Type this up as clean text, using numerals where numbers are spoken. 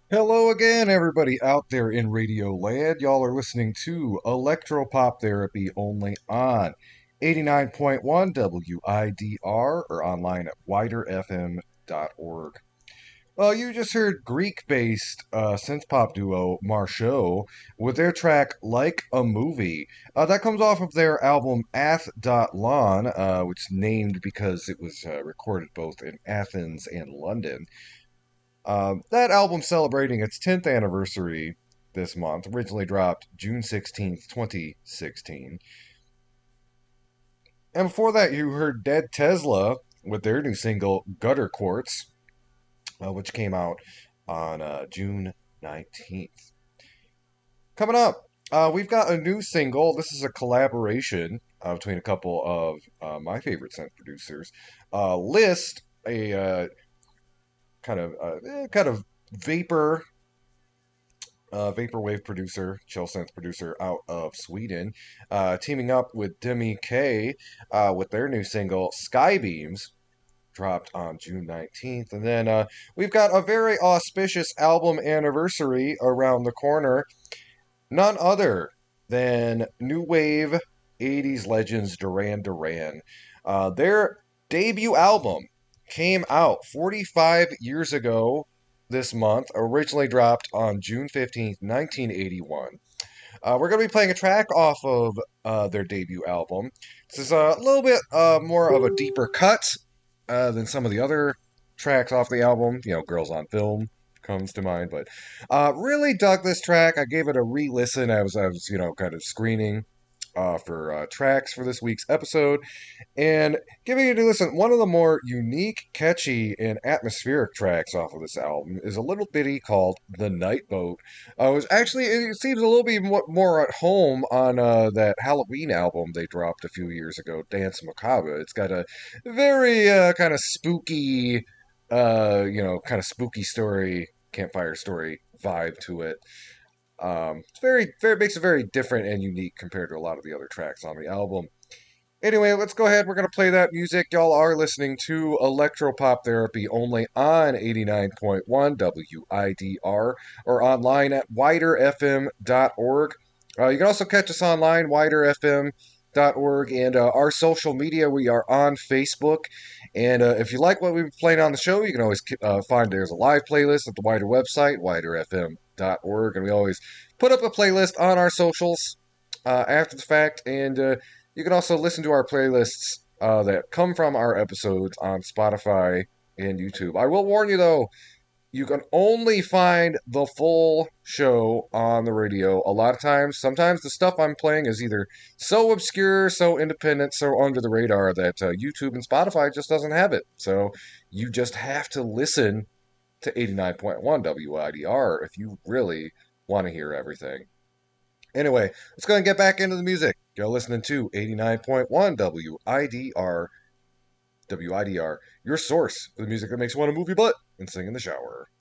Hello again, everybody out there in Radio Land. Y'all are listening to Electropop Therapy only on 89.1 WIDR or online at widerfm.org. Well, you just heard Greek-based synth pop duo Marshall with their track "Like a Movie." That comes off of their album Ath.Lon, which is named because it was recorded both in Athens and London. That album celebrating its 10th anniversary this month, originally dropped June 16th, 2016. And before that, you heard Dead Tesla with their new single Gutter Quartz, which came out on June 19th. Coming up, we've got a new single. This is a collaboration between a couple of my favorite synth producers. List, a kind of vapor vaporwave producer, chill synth producer out of Sweden, teaming up with Demi K with their new single Skybeams, dropped on June 19th. And then we've got a very auspicious album anniversary around the corner. None other than new wave 80s legends Duran Duran. Their debut album came out 45 years ago this month, originally dropped on June 15th, 1981. We're going to be playing a track off of their debut album. This is a little bit more of a deeper cut than some of the other tracks off the album. Girls on Film comes to mind, but really dug this track. I gave it a re-listen. I was kind of screening for tracks for this week's episode, and giving it a listen. One of the more unique, catchy, and atmospheric tracks off of this album is a little bitty called "The Night Boat." It seems a little bit more at home on that Halloween album they dropped a few years ago, Dance Macabre. It's got a very kind of spooky, kind of spooky story, campfire story vibe to it. It's very makes it very different and unique compared to a lot of the other tracks on the album. Anyway, let's go ahead. We're going to play that music. Y'all are listening to Electropop Therapy only on 89.1 WIDR or online at widerfm.org. You can also catch us online, widerfm.org, and our social media. We are on Facebook. And if you like what we've been playing on the show, you can always find there's a live playlist at the Wider website, widerfm.org. And we always put up a playlist on our socials after the fact. And you can also listen to our playlists that come from our episodes on Spotify and YouTube. I will warn you, though, you can only find the full show on the radio. A lot of times, sometimes the stuff I'm playing is either so obscure, so independent, so under the radar that YouTube and Spotify just doesn't have it. So you just have to listen to 89.1 WIDR if you really want to hear everything. Anyway, let's go and get back into the music. You're listening to 89.1 WIDR, your source for the music that makes you want to move your butt and sing in the shower.